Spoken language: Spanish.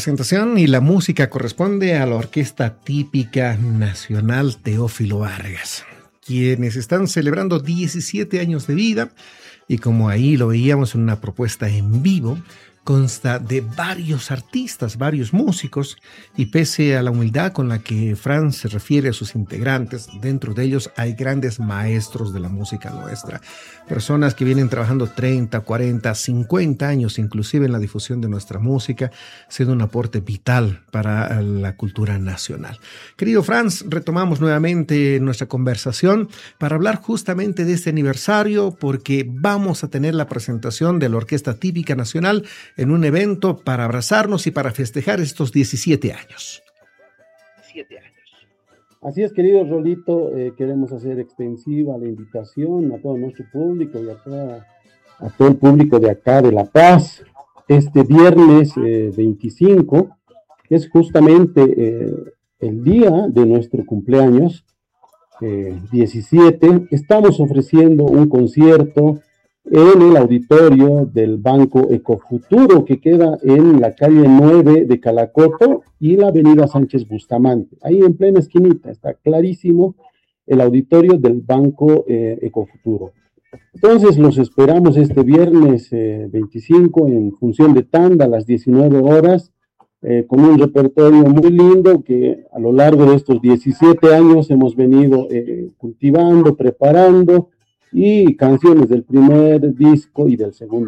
presentación y la música corresponde a la Orquesta Típica Nacional Teófilo Vargas, quienes están celebrando 17 años de vida y, como ahí lo veíamos en una propuesta en vivo, consta de varios artistas, varios músicos, y pese a la humildad con la que Franz se refiere a sus integrantes, dentro de ellos hay grandes maestros de la música nuestra, personas que vienen trabajando 30, 40, 50 años inclusive en la difusión de nuestra música, siendo un aporte vital para la cultura nacional. Querido Franz, retomamos nuevamente nuestra conversación para hablar justamente de este aniversario, porque vamos a tener la presentación de la Orquesta Típica Nacional en un evento para abrazarnos y para festejar estos 17 años. 17 años. Así es, querido Rolito, queremos hacer extensiva la invitación a todo nuestro público y a todo el público de acá de La Paz, este viernes 25, que es justamente el día de nuestro cumpleaños, 17, estamos ofreciendo un concierto en el auditorio del Banco Ecofuturo, que queda en la calle 9 de Calacoto y la avenida Sánchez Bustamante. Ahí en plena esquinita está clarísimo el auditorio del Banco Ecofuturo. Entonces los esperamos este viernes 25 en función de tanda a las 19 horas, con un repertorio muy lindo que a lo largo de estos 17 años hemos venido cultivando, preparando, y canciones del primer disco y del segundo.